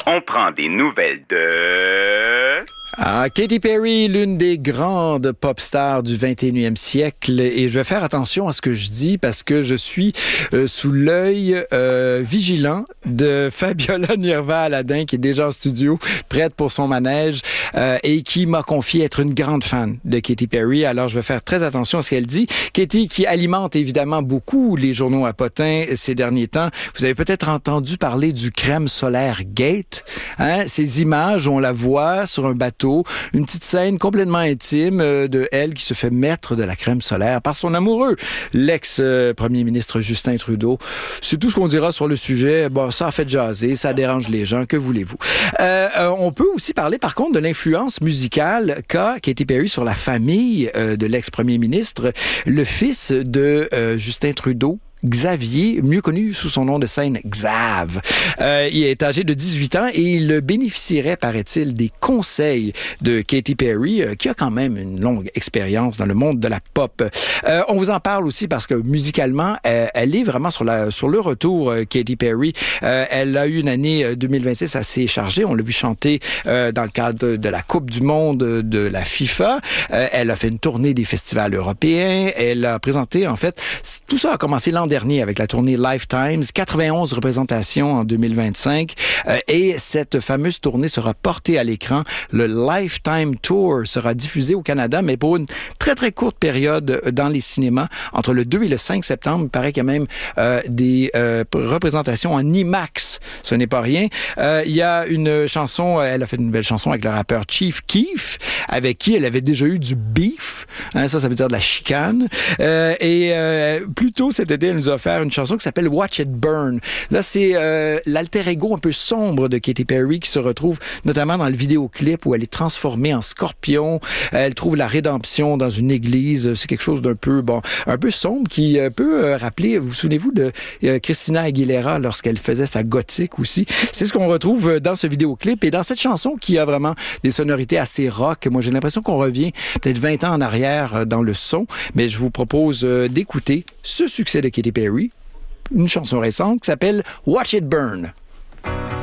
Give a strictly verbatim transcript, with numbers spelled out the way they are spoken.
On prend des nouvelles de... Ah, Katy Perry, l'une des grandes pop stars du vingt et unième siècle. Et je vais faire attention à ce que je dis parce que je suis euh, sous l'œil euh, vigilant de Fabiola Nirva-Aladin, qui est déjà en studio, prête pour son manège, euh, et qui m'a confié être une grande fan de Katy Perry. Alors, je vais faire très attention à ce qu'elle dit. Katy, qui alimente évidemment beaucoup les journaux à potins ces derniers temps. Vous avez peut-être entendu parler du crème solaire Gate. Hein? Ces images, on la voit sur un bateau, une petite scène complètement intime euh, de elle qui se fait mettre de la crème solaire par son amoureux, l'ex-premier ministre Justin Trudeau. C'est tout ce qu'on dira sur le sujet. Bon, ça a fait jaser, ça dérange les gens, que voulez-vous. Euh, euh, on peut aussi parler par contre de l'influence musicale qu'a Katy Perry sur la famille euh, de l'ex-premier ministre, le fils de euh, Justin Trudeau, Xavier, mieux connu sous son nom de scène Xav. Euh, il est âgé de dix-huit ans et il bénéficierait, paraît-il, des conseils de Katy Perry, euh, qui a quand même une longue expérience dans le monde de la pop. Euh, on vous en parle aussi parce que musicalement, euh, elle est vraiment sur, la, sur le retour, euh, Katy Perry. Euh, elle a eu une année deux mille vingt-six assez chargée. On l'a vu chanter euh, dans le cadre de la Coupe du monde de la FIFA. Euh, elle a fait une tournée des festivals européens. Elle a présenté, en fait, tout ça a commencé l'an dernier avec la tournée Lifetimes, quatre-vingt-onze représentations en deux mille vingt-cinq, euh, et cette fameuse tournée sera portée à l'écran. Le Lifetime Tour sera diffusé au Canada, mais pour une très très courte période dans les cinémas, entre le deux et le cinq septembre. Il paraît qu'il y a même euh, des euh, représentations en IMAX. Ce n'est pas rien. Euh, il y a une chanson, elle a fait une belle chanson avec le rappeur Chief Keef, avec qui elle avait déjà eu du beef. Hein, ça, ça veut dire de la chicane. Euh, et euh, plus tôt cet été, elle nous a offert une chanson qui s'appelle Watch It Burn. Là, c'est euh, l'alter ego un peu sombre de Katy Perry qui se retrouve notamment dans le vidéoclip où elle est transformée en scorpion. Elle trouve la rédemption dans une église. C'est quelque chose d'un peu, bon, un peu sombre qui euh, peut euh, rappeler, vous vous souvenez-vous de euh, Christina Aguilera lorsqu'elle faisait sa gothique aussi? C'est ce qu'on retrouve dans ce vidéoclip et dans cette chanson qui a vraiment des sonorités assez rock. Moi, j'ai l'impression qu'on revient peut-être vingt ans en arrière dans le son, mais je vous propose euh, d'écouter ce succès de Katy Perry, une chanson récente qui s'appelle Watch It Burn.